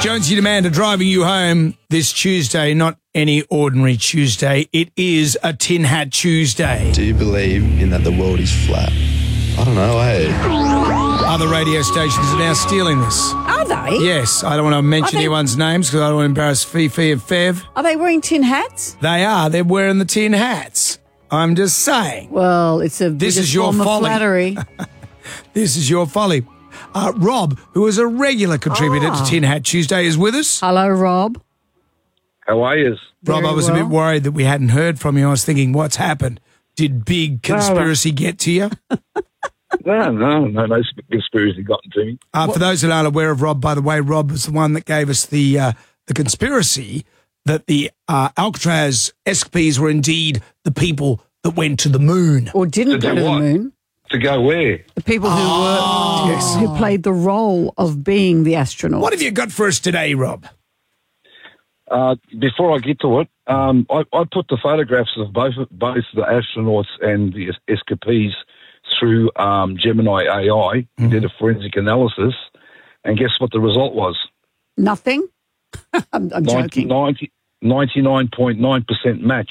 Jonesy Demander driving you home this Tuesday, not any ordinary Tuesday. It is a Tin Hat Tuesday. Do you believe in that the world is flat? I don't know, Other radio stations are now stealing this. Are they? Yes, I don't want to mention anyone's names because I don't want to embarrass Fifi and Fev. Are they wearing tin hats? They are. They're wearing the tin hats. I'm just saying. Well, it's a This biggest is your form of folly. flattery. This is your folly. Rob, who is a regular contributor to Tin Hat Tuesday, is with us. Hello, Rob. How are you? Rob, Very I was a bit well. worried that we hadn't heard from you. I was thinking, what's happened? Did big conspiracy get to you? No conspiracy gotten to me. For those that aren't aware of Rob, by the way, Rob was the one that gave us the conspiracy that the Alcatraz escapees were indeed the people that went to the moon. Or didn't To go do to the what? moon. To go where? The people who played the role of being the astronauts. What have you got for us today, Rob? Before I get to it, I put the photographs of both the astronauts and the escapees through Gemini AI, did a forensic analysis, and guess what the result was? Nothing? I'm joking. 99.9% match.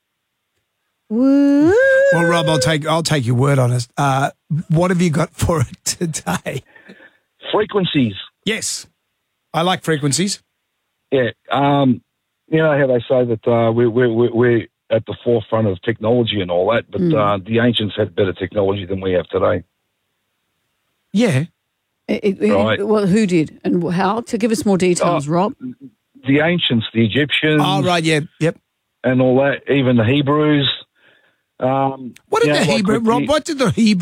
Woo. Well, Rob, I'll take your word on it. What have you got for it today? Frequencies. Yes, I like frequencies. Yeah. You know how they say that we're at the forefront of technology and all that, but the ancients had better technology than we have today. Yeah. Right. Well, who did and how? To give us more details, Rob. The ancients, the Egyptians, Oh, right. Yeah. Yep. and all that, even the Hebrews. What did the Hebrew, Rob? What did the Hebrew